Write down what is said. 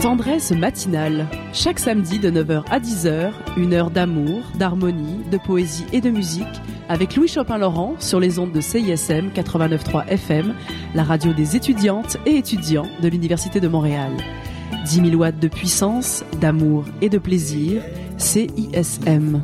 Tendresse matinale. Chaque samedi de 9h à 10h, une heure d'amour, d'harmonie, de poésie et de musique avec Louis Chopin-Laurent sur les ondes de CISM 89.3 FM, la radio des étudiantes et étudiants de l'Université de Montréal. 10 000 watts de puissance, d'amour et de plaisir, CISM.